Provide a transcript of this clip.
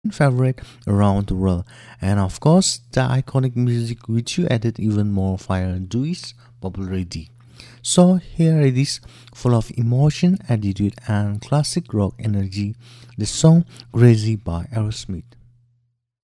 favorite around the world. And of course, the iconic music which you added even more fire to its popularity. So here it is, full of emotion, attitude, and classic rock energy. The song "Crazy" by Aerosmith.